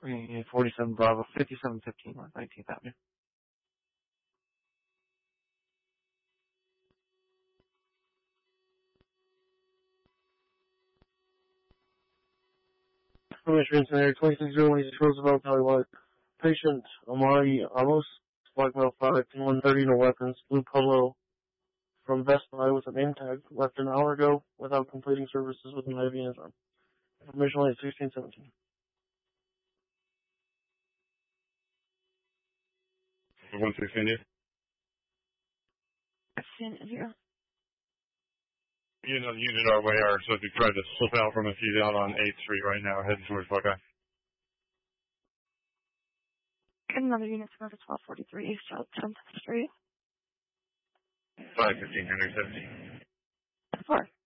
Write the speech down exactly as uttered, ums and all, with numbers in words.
Yeah, forty-seven Bravo, fifty-seven fifteen on nineteenth Avenue. Information Center, twenty-six oh one Roosevelt, Hollywood. Patient Amari Amos, black male, five one thirty, no weapons, blue polo from Best Buy with a name tag, left an hour ago without completing services with an I V in his arm. Information line sixteen seventeen. one sixteen, Stand here. You know, unit our way are supposed to try to slip out from us. He's out on eighth Street right now, heading towards Buckeye. Get another unit to go to twelve forty-three East South tenth Street. five fifteen, one seventeen. Four.